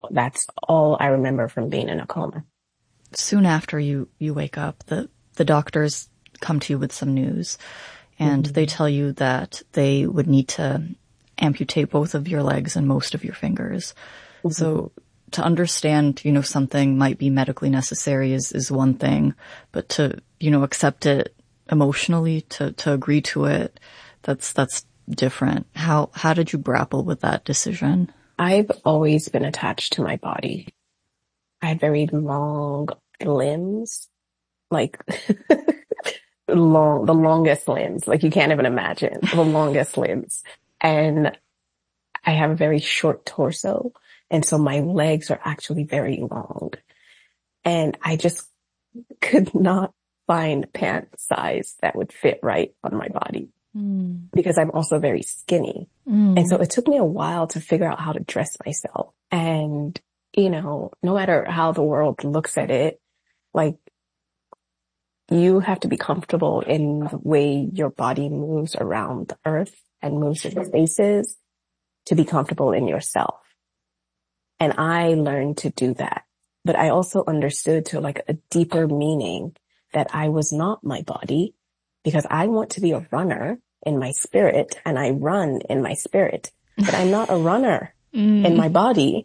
That's all I remember from being in a coma. Soon after you wake up, the doctors come to you with some news, and they tell you that they would need to amputate both of your legs and most of your fingers. So to understand, something might be medically necessary is one thing, but to, accept it emotionally, to agree to it, that's different. How did you grapple with that decision? I've always been attached to my body. I had very long limbs, like the longest limbs, like you can't even imagine the longest limbs. And I have a very short torso. And so my legs are actually very long. And I just could not find pant size that would fit right on my body because I'm also very skinny. And so it took me a while to figure out how to dress myself. And, no matter how the world looks at it, like you have to be comfortable in the way your body moves around the earth and moves in spaces to be comfortable in yourself. And I learned to do that. But I also understood to like a deeper meaning that I was not my body because I want to be a runner in my spirit and I run in my spirit, but I'm not a runner in my body,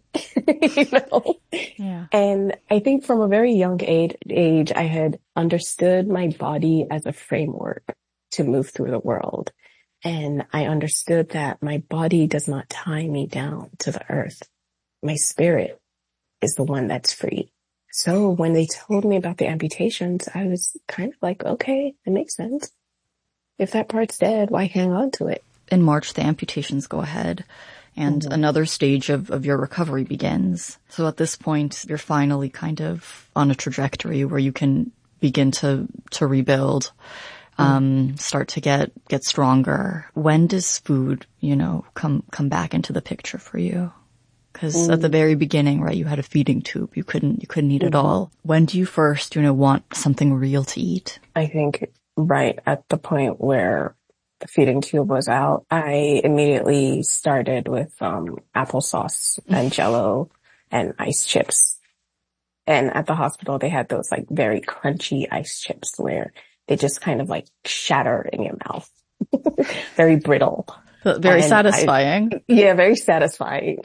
Yeah. And I think from a very young age, I had understood my body as a framework to move through the world. And I understood that my body does not tie me down to the earth. My spirit is the one that's free. So when they told me about the amputations, I was kind of like, okay, it makes sense. If that part's dead, why hang on to it? In March, the amputations go ahead and another stage of your recovery begins. So at this point, you're finally kind of on a trajectory where you can begin to rebuild, start to get stronger. When does food, come back into the picture for you? Because at the very beginning, right, you had a feeding tube. You couldn't eat at all. When do you first, want something real to eat? I think right at the point where the feeding tube was out, I immediately started with applesauce and Jell-O and ice chips. And at the hospital, they had those like very crunchy ice chips where they just kind of like shatter in your mouth. Very brittle. Very satisfying. Yeah, very satisfying.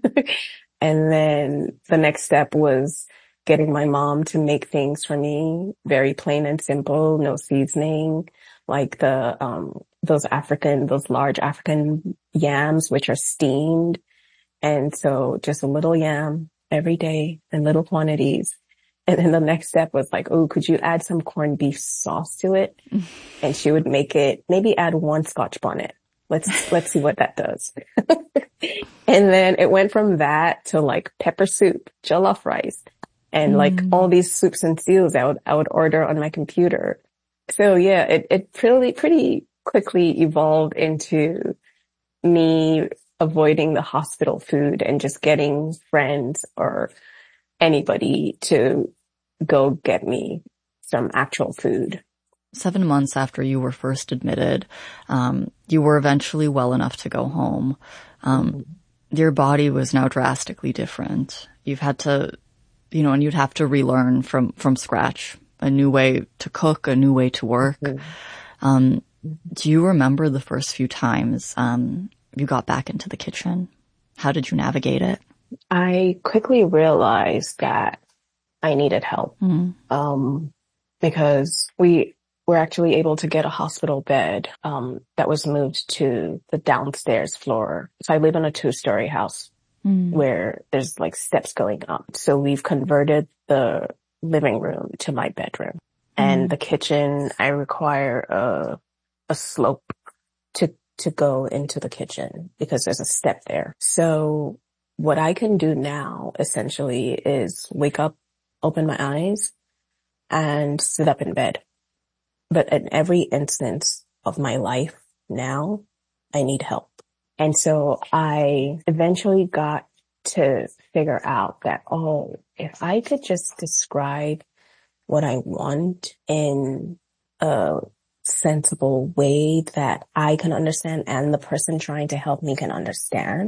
And then the next step was getting my mom to make things for me, very plain and simple, no seasoning, like those large African yams, which are steamed. And so just a little yam every day in little quantities. And then the next step was like, oh, could you add some corned beef sauce to it? And she would make it, maybe add one Scotch bonnet. Let's see what that does. And then it went from that to like pepper soup, jollof rice, and like all these soups and stews I would order on my computer. So yeah, it pretty quickly evolved into me avoiding the hospital food and just getting friends or anybody to go get me some actual food. 7 months after you were first admitted, you were eventually well enough to go home. Your body was now drastically different. You've had to, and you'd have to relearn from scratch, a new way to cook, a new way to work. Do you remember the first few times you got back into the kitchen? How did you navigate it? I quickly realized that I needed help, because we were actually able to get a hospital bed, that was moved to the downstairs floor. So I live in a 2-story house where there's like steps going up. So we've converted the living room to my bedroom, and the kitchen, I require a slope to go into the kitchen because there's a step there. So what I can do now essentially is wake up, open my eyes, and sit up in bed. But in every instance of my life now, I need help. And so I eventually got to figure out that, oh, if I could just describe what I want in a sensible way that I can understand and the person trying to help me can understand,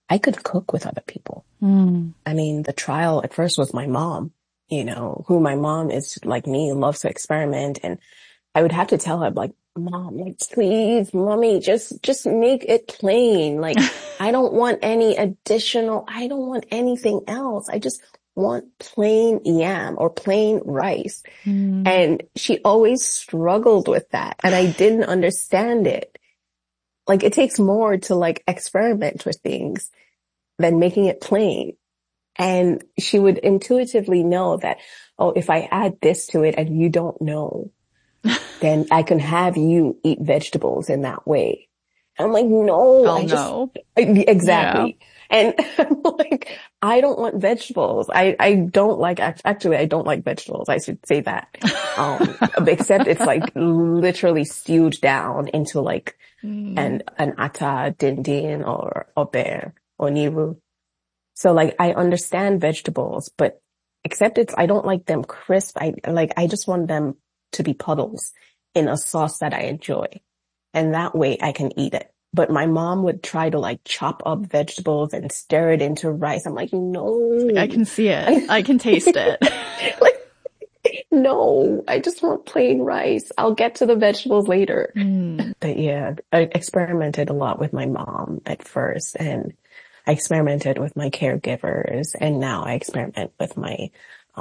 I could cook with other people. I mean, the trial at first was my mom, you know, who my mom is like me, loves to experiment. And I would have to tell her like, Mom, like, please, mommy, just make it plain. Like, I don't want any additional, I don't want anything else. I just want plain yam or plain rice. And she always struggled with that. And I didn't understand it. Like, it takes more to like experiment with things than making it plain. And she would intuitively know that, oh, if I add this to it and you don't know, then I can have you eat vegetables in that way. I'm like, no, exactly. Yeah. And I'm like, I don't want vegetables. I don't like, actually, I don't like vegetables. I should say that. Except it's like literally stewed down into like an ata, dindin, or obe, or niru. So like, I understand vegetables, but except I don't like them crisp. I just want them to be puddles in a sauce that I enjoy. And that way I can eat it. But my mom would try to like chop up vegetables and stir it into rice. I'm like, no. I can see it. I can taste it. Like, no, I just want plain rice. I'll get to the vegetables later. But yeah, I experimented a lot with my mom at first, and I experimented with my caregivers, and now I experiment with my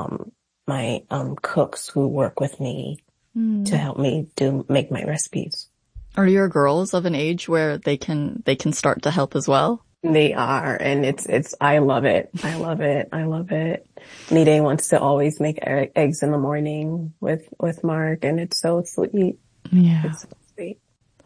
cooks who work with me to help me make my recipes. Are your girls of an age where they can start to help as well? They are, and I love it. I love it. I love it. Nide wants to always make eggs in the morning with Mark, and it's so sweet. Yeah. It's so sweet.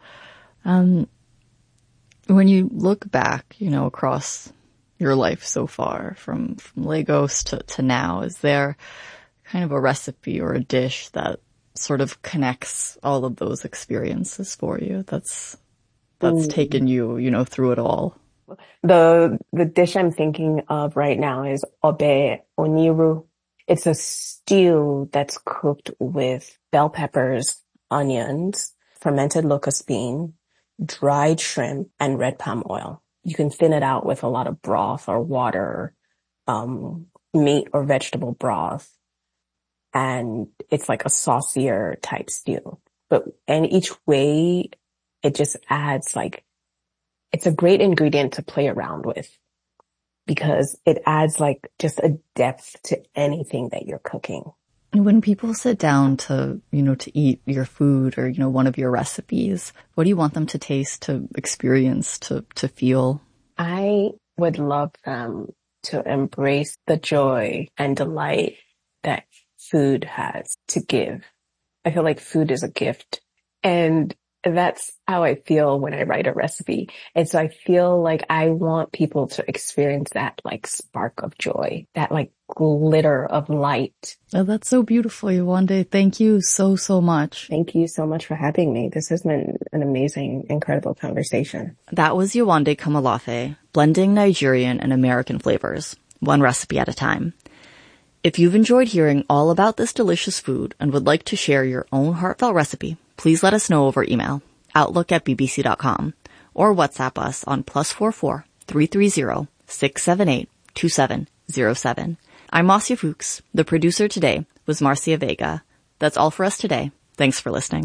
When you look back, you know, across your life so far, from Lagos to now, is there kind of a recipe or a dish that sort of connects all of those experiences for you that's taken you, you know, through it all? The dish I'm thinking of right now is obe oniru. It's a stew that's cooked with bell peppers, onions, fermented locust bean, dried shrimp, and red palm oil. You can thin it out with a lot of broth or water, meat or vegetable broth. And it's like a saucier type stew. And each way, it just adds like, it's a great ingredient to play around with because it adds like just a depth to anything that you're cooking. When people sit down to, you know, to eat your food or, you know, one of your recipes, what do you want them to taste, to experience, to feel? I would love them to embrace the joy and delight that food has to give. I feel like food is a gift, and that's how I feel when I write a recipe. And so I feel like I want people to experience that like spark of joy, that like glitter of light. Oh, that's so beautiful, Yewande. Thank you so much. Thank you so much for having me. This has been an amazing, incredible conversation. That was Yewande Komolafe, blending Nigerian and American flavors, one recipe at a time. If you've enjoyed hearing all about this delicious food and would like to share your own heartfelt recipe, please let us know over email, outlook@bbc.com, or WhatsApp us on +44 330 678 2707. I'm Marcia Fuchs. The producer today was Marcia Vega. That's all for us today. Thanks for listening.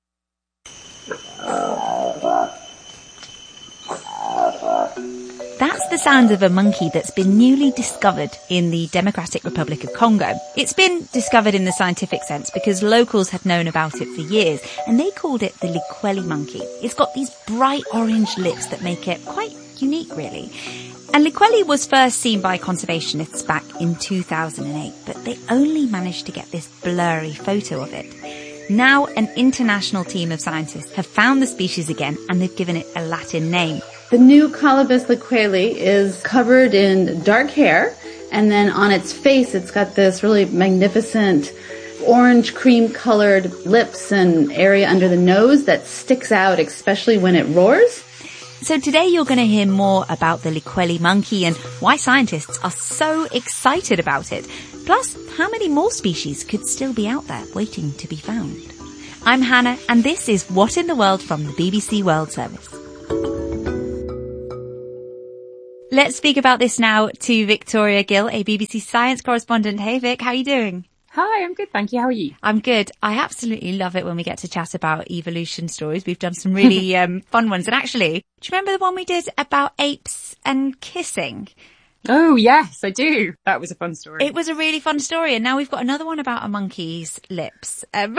That's the sound of a monkey that's been newly discovered in the Democratic Republic of Congo. It's been discovered in the scientific sense because locals had known about it for years, and they called it the Likweli monkey. It's got these bright orange lips that make it quite unique, really. And Likweli was first seen by conservationists back in 2008, but they only managed to get this blurry photo of it. Now, an international team of scientists have found the species again, and they've given it a Latin name. The new Colobus liqueli is covered in dark hair, and then on its face it's got this really magnificent orange cream colored lips and area under the nose that sticks out, especially when it roars. So today you're going to hear more about the Likweli monkey and why scientists are so excited about it. Plus, how many more species could still be out there waiting to be found. I'm Hannah, and this is What in the World from the BBC World Service. Let's speak about this now to Victoria Gill, a BBC Science correspondent. Hey Vic, how are you doing? Hi, I'm good, thank you. How are you? I'm good. I absolutely love it when we get to chat about evolution stories. We've done some really fun ones. And actually, do you remember the one we did about apes and kissing? Oh, yes, I do. That was a fun story. It was a really fun story. And now we've got another one about a monkey's lips. It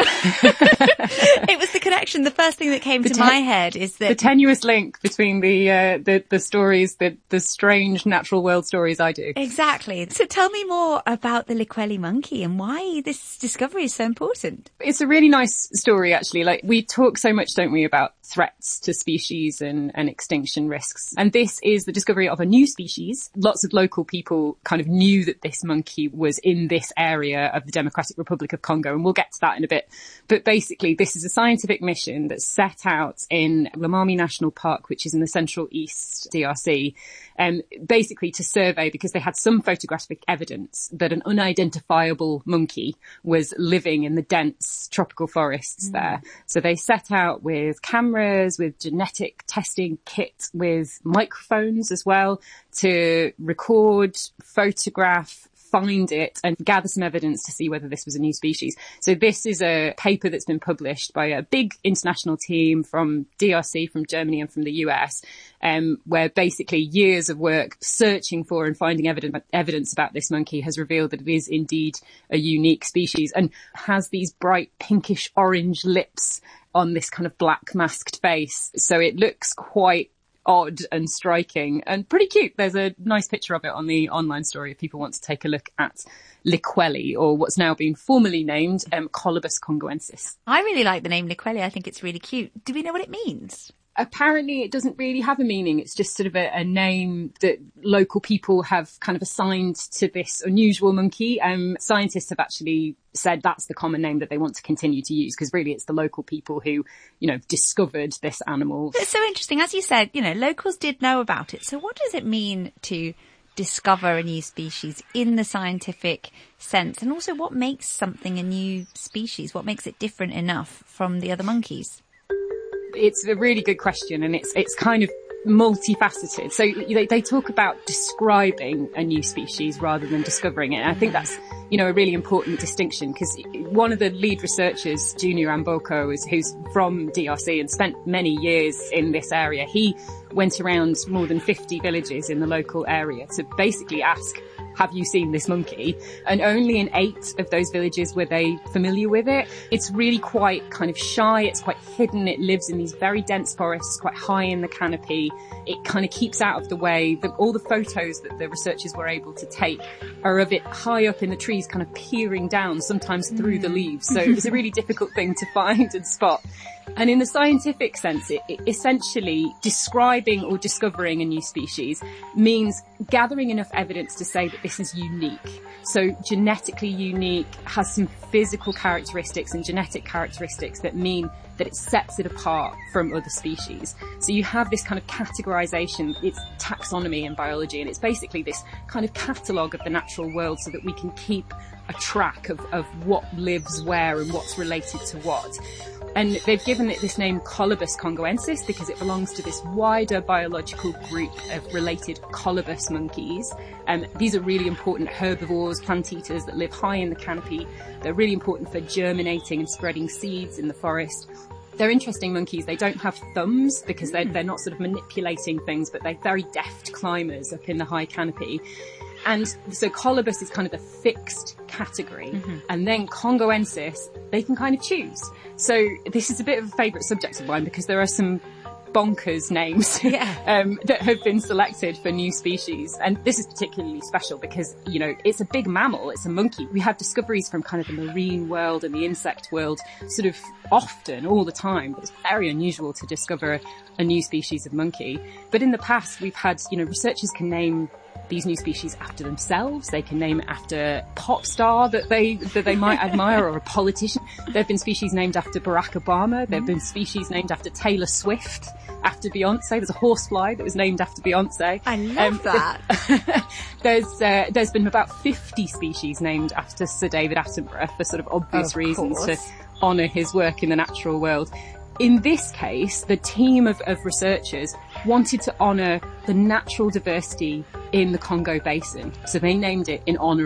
was the connection. The first thing that came to my head is that... The tenuous link between the stories, the strange natural world stories I do. Exactly. So tell me more about the Liquelli monkey and why this discovery is so important. It's a really nice story, actually. Like, we talk so much, don't we, about threats to species and extinction risks. And this is the discovery of a new species. Lots of local people kind of knew that this monkey was in this area of the Democratic Republic of Congo, and we'll get to that in a bit. But basically, this is a scientific mission that's set out in Lomami National Park, which is in the Central East DRC, basically to survey, because they had some photographic evidence that an unidentifiable monkey was living in the dense tropical forests there. So they set out with cameras, with genetic testing kit, with microphones as well, to record, photograph, find it and gather some evidence to see whether this was a new species. So this is a paper that's been published by a big international team from DRC, from Germany and from the US, where basically years of work searching for and finding evidence about this monkey has revealed that it is indeed a unique species and has these bright pinkish orange lips on this kind of black masked face. So it looks quite odd and striking and pretty cute. There's a nice picture of it on the online story if people want to take a look at Liquelli, or what's now been formally named Colobus congoensis. I really like the name Liquelli. I think it's really cute. Do we know what it means? Apparently it doesn't really have a meaning. It's just sort of a name that local people have kind of assigned to this unusual monkey. Scientists have actually said that's the common name that they want to continue to use, because really it's the local people who, discovered this animal. It's so interesting. As you said, locals did know about it. So what does it mean to discover a new species in the scientific sense? And also, what makes something a new species? What makes it different enough from the other monkeys? It's a really good question, and it's kind of multifaceted. So they talk about describing a new species rather than discovering it. And I think that's, a really important distinction, because one of the lead researchers, Junior Amboko, who's from DRC and spent many years in this area, he went around more than 50 villages in the local area to basically ask, have you seen this monkey? And only in 8 of those villages were they familiar with it. It's really quite kind of shy. It's quite hidden. It lives in these very dense forests, quite high in the canopy. It kind of keeps out of the way. All the photos that the researchers were able to take are of it high up in the trees, kind of peering down, sometimes through the leaves. So it's a really difficult thing to find and spot. And in the scientific sense, it essentially describing or discovering a new species means gathering enough evidence to say that this is unique. So genetically unique, has some physical characteristics and genetic characteristics that mean that it sets it apart from other species. So you have this kind of categorization, it's taxonomy in biology, and it's basically this kind of catalogue of the natural world so that we can keep a track of what lives where and what's related to what. And they've given it this name Colobus congoensis because it belongs to this wider biological group of related colobus monkeys. These are really important herbivores, plant eaters that live high in the canopy. They're really important for germinating and spreading seeds in the forest. They're interesting monkeys. They don't have thumbs because they're not sort of manipulating things, but they're very deft climbers up in the high canopy. And so Colobus is kind of the fixed category. And then congoensis, they can kind of choose. So this is a bit of a favourite subject of mine because there are some bonkers names that have been selected for new species. And this is particularly special because, it's a big mammal. It's a monkey. We have discoveries from kind of the marine world and the insect world sort of often, all the time. But it's very unusual to discover a new species of monkey. But in the past, we've had, researchers can name these new species after themselves. They can name it after a pop star that they might admire, or a politician. There have been species named after Barack Obama. There have been species named after Taylor Swift, after Beyonce. There's a horsefly that was named after Beyonce. I love that. There's been about 50 species named after Sir David Attenborough for sort of obvious reasons to honour his work in the natural world. In this case, the team of researchers wanted to honour the natural diversity in the Congo Basin. So they named it in honour